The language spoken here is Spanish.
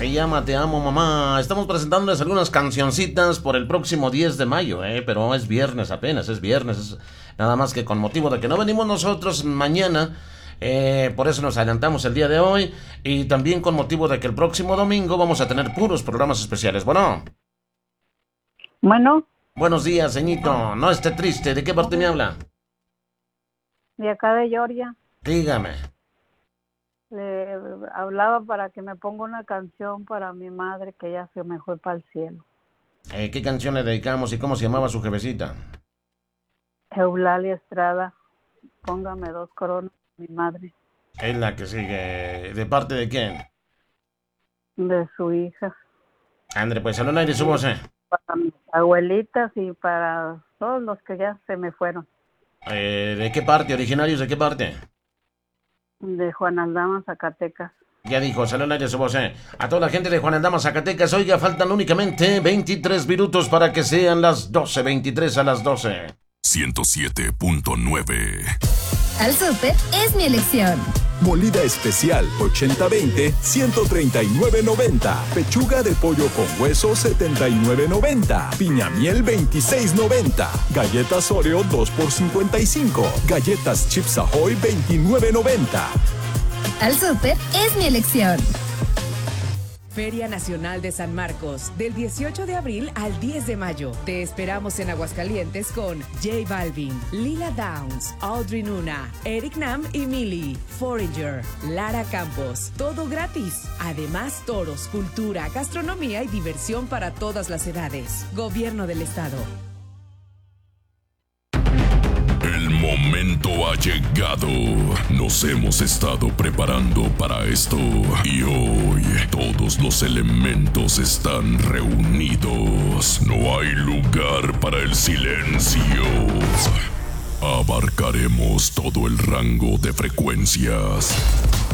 Se llama Te amo mamá. Estamos presentándoles algunas cancioncitas por el próximo 10 de mayo, pero es viernes apenas, es viernes. Nada más que con motivo de que no venimos nosotros mañana, por eso nos adelantamos el día de hoy. Y también con motivo de que el próximo domingo vamos a tener puros programas especiales. Bueno. Bueno. Buenos días, ceñito. No esté triste. ¿De qué parte me habla? De acá de Georgia. Dígame. Le hablaba para que me ponga una canción para mi madre que ya se me fue para el cielo. ¿Qué canción le dedicamos y cómo se llamaba su jefecita? Eulalia Estrada. Póngame 2 coronas a mi madre. Es la que sigue. ¿De parte de quién? De su hija. Andre, pues al aire su voz, Para mis abuelitas y para todos los que ya se me fueron. ¿De qué parte? ¿Originarios de qué parte? De Juan Aldama, Zacatecas. Ya dijo, salió al aire su voz, A toda la gente de Juan Aldama, Zacatecas, oiga, faltan únicamente 23 minutos para que sean las 12, 23 a las 12. 107.9. Al súper es mi elección. Molida especial 80-20, 139.90. Pechuga de pollo con hueso 79.90. Piña miel 26.90. Galletas Oreo 2 por 55. Galletas Chips Ahoy 29.90. Al súper es mi elección. Feria Nacional de San Marcos, del 18 de abril al 10 de mayo. Te esperamos en Aguascalientes con J Balvin, Lila Downs, Audrey Nuna, Eric Nam y Millie, Foreigner, Lara Campos. Todo gratis. Además, toros, cultura, gastronomía y diversión para todas las edades. Gobierno del Estado. El momento ha llegado. Nos hemos estado preparando para esto y hoy todos los elementos están reunidos. No hay lugar para el silencio. Abarcaremos todo el rango de frecuencias.